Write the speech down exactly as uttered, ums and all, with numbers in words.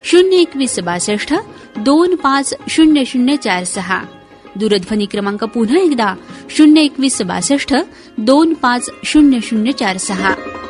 शून्य एकवीस बासष्ट दोन पाच शून्य शून्य चार सहा. दूरध्वनी क्रमांक पुन्हा एकदा शून्य एकवीस बासष्ट दोन पाच शून्य शून्य चार सहा.